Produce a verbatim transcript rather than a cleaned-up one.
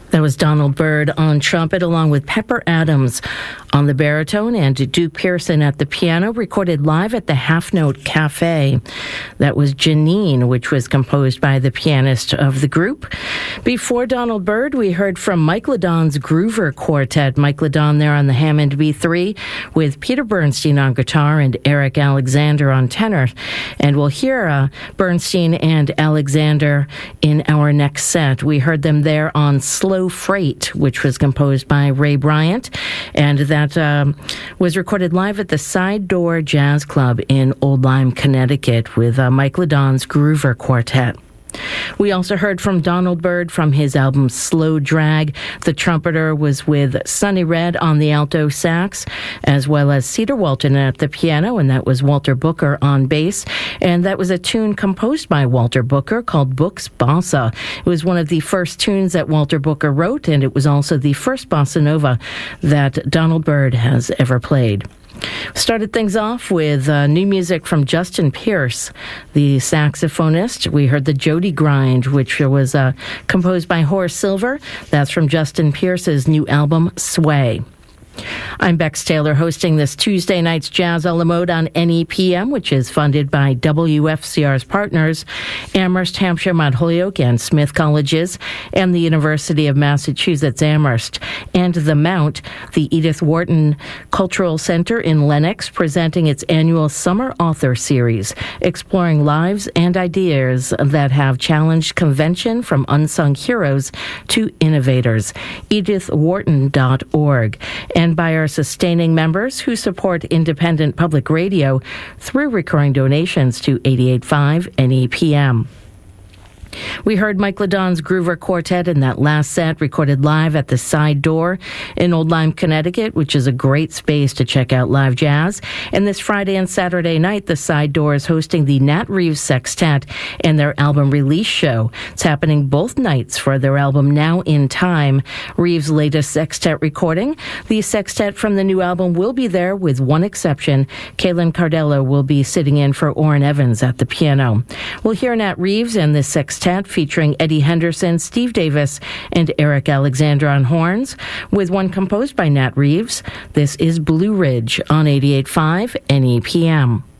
That was Donald Byrd on trumpet, along with Pepper Adams on the baritone and Duke Pearson at the piano, recorded live at the Half Note Cafe. That was Janine, which was composed by the pianist of the group. Before Donald Byrd, we heard from Mike Ledon's Groover Quartet. Mike Ledon there on the Hammond B three with Peter Bernstein on guitar and Eric Alexander on tenor. And we'll hear uh, Bernstein and Alexander in our next set. We heard them there on Slow Freight, which was composed by Ray Bryant, and that um, was recorded live at the Side Door Jazz Club in Old Lyme, Connecticut, with uh, Mike Ledon's Groover Quartet. We also heard from Donald Byrd from his album Slow Drag. The trumpeter was with Sonny Red on the alto sax, as well as Cedar Walton at the piano, and that was Walter Booker on bass. And that was a tune composed by Walter Booker called Books Bossa. It was one of the first tunes that Walter Booker wrote, and it was also the first bossa nova that Donald Byrd has ever played. Started things off with uh, new music from Justin Pierce, the saxophonist. We heard the Jody Grind, which was uh, composed by Horace Silver. That's from Justin Pierce's new album, Sway. I'm Bex Taylor, hosting this Tuesday night's Jazz a la Mode on N E P M, which is funded by W F C R's partners, Amherst, Hampshire, Mount Holyoke, and Smith Colleges, and the University of Massachusetts Amherst, and the Mount, the Edith Wharton Cultural Center in Lenox, presenting its annual Summer Author Series, exploring lives and ideas that have challenged convention from unsung heroes to innovators. edith wharton dot org. And by our sustaining members who support independent public radio through recurring donations to eighty-eight point five N E P M. We heard Mike Ledon's Groover Quartet in that last set, recorded live at the Side Door in Old Lyme, Connecticut, which is a great space to check out live jazz. And this Friday and Saturday night, the Side Door is hosting the Nat Reeves Sextet and their album release show. It's happening both nights for their album Now in Time, Reeves' latest sextet recording. The sextet from the new album will be there, with one exception. Kaylin Cardello will be sitting in for Orrin Evans at the piano. We'll hear Nat Reeves and this sextet featuring Eddie Henderson, Steve Davis, and Eric Alexander on horns, with one composed by Nat Reeves. This is Blue Ridge on eighty-eight point five N E P M.